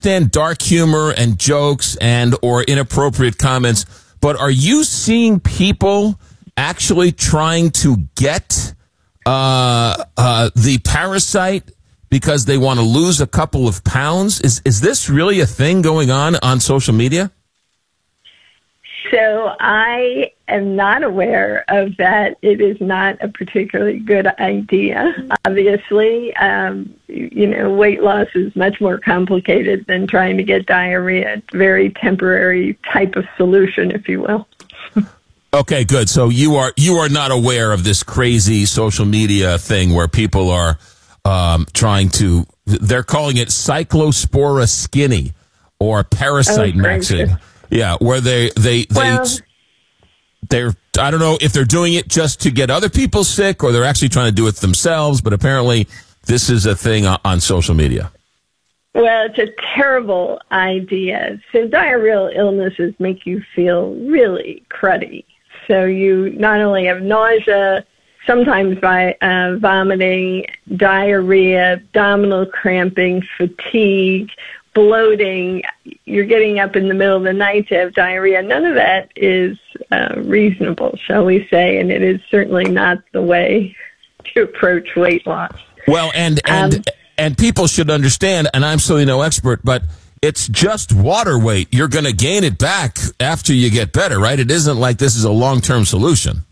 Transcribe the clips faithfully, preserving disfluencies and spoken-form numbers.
understand dark humor and jokes and or inappropriate comments, but are you seeing people actually trying to get uh, uh, the parasite because they want to lose a couple of pounds? Is is this really a thing going on on social media? So I am not aware of that. It is not a particularly good idea. Obviously, um, you know, weight loss is much more complicated than trying to get diarrhea. It's a very temporary type of solution, if you will. Okay, good. So you are you are not aware of this crazy social media thing where people are um, trying to, they're calling it cyclospora skinny or parasite oh, maxing. Yeah, where they, they, they, well, they're, I don't know if they're doing it just to get other people sick or they're actually trying to do it themselves, but apparently this is a thing on social media. Well, it's a terrible idea. So diarrheal illnesses make you feel really cruddy. So you not only have nausea, sometimes by uh, vomiting, diarrhea, abdominal cramping, fatigue, bloating, you're getting up in the middle of the night to have diarrhea. None of that is uh, reasonable, shall we say, and it is certainly not the way to approach weight loss. Well, and and Um, and people should understand, and I'm certainly no expert, but it's just water weight. You're going to gain it back after you get better, right? It isn't like this is a long-term solution.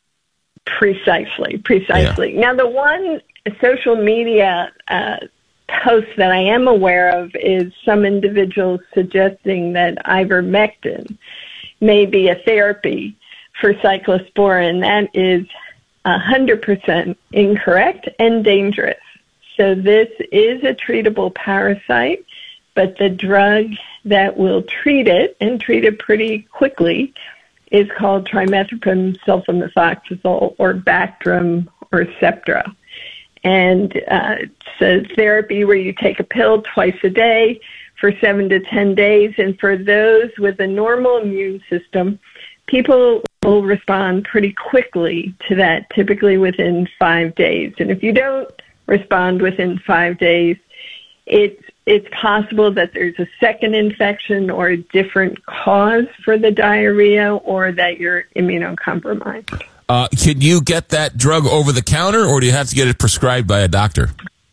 Precisely, precisely. Yeah. Now, the one social media uh, post that I am aware of is some individuals suggesting that ivermectin may be a therapy for cyclosporin. That is one hundred percent incorrect and dangerous. So this is a treatable parasite, but the drug that will treat it, and treat it pretty quickly, is called trimethoprim sulfamethoxazole, or Bactrim, or Septra. And uh, it's a therapy where you take a pill twice a day for seven to ten days. And for those with a normal immune system, people will respond pretty quickly to that, typically within five days. And if you don't respond within five days, it's it's possible that there's a second infection or a different cause for the diarrhea, or that you're immunocompromised. Uh, can you get that drug over the counter, or do you have to get it prescribed by a doctor?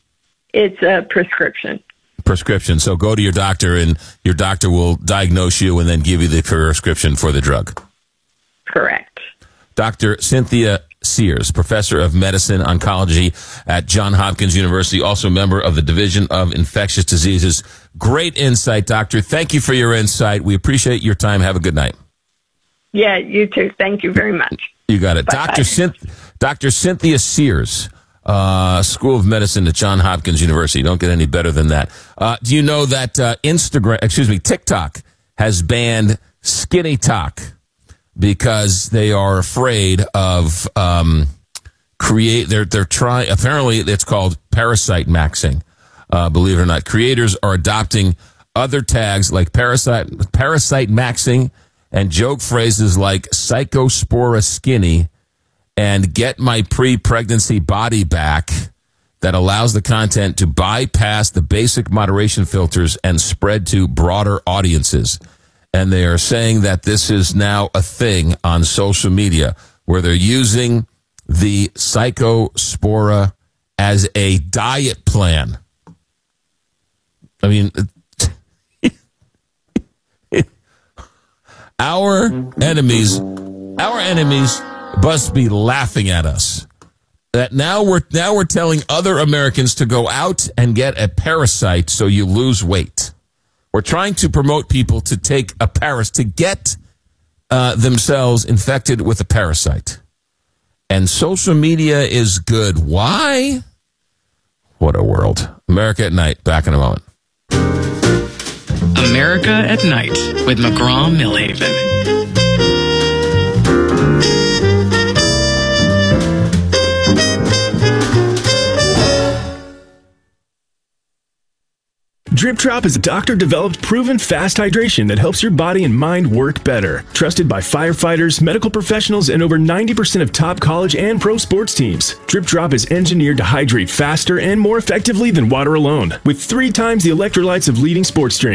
It's a prescription. Prescription. So go to your doctor, and your doctor will diagnose you and then give you the prescription for the drug. Correct. Doctor Cynthia Sears, professor of medicine oncology at Johns Hopkins University, also member of the Division of Infectious Diseases. Great insight, doctor. Thank you for your insight. We appreciate your time. Have a good night. Yeah, you too. Thank you very much. You got it. Bye-bye. Doctor Cynth- Doctor Cynthia Sears, uh, School of Medicine at Johns Hopkins University. Don't get any better than that. Uh, do you know that uh, Instagram, excuse me, TikTok has banned Skinny Talk because they are afraid of um, create. They're they're trying. Apparently, it's called parasite maxing. Uh, believe it or not, creators are adopting other tags like parasite parasite maxing and joke phrases like psychospora skinny and get my pre-pregnancy body back that allows the content to bypass the basic moderation filters and spread to broader audiences. And they are saying that this is now a thing on social media where they're using the psychospora as a diet plan. I mean, our enemies, our enemies must be laughing at us. That now we're now we're telling other Americans to go out and get a parasite so you lose weight. We're trying to promote people to take a paras to get uh, themselves infected with a parasite. And social media is good. Why? What a world. America at Night. Back in a moment. America at Night with McGraw-Millhaven. Drip Drop is a doctor-developed, proven fast hydration that helps your body and mind work better. Trusted by firefighters, medical professionals, and over ninety percent of top college and pro sports teams. Drip Drop is engineered to hydrate faster and more effectively than water alone, with three times the electrolytes of leading sports drinks.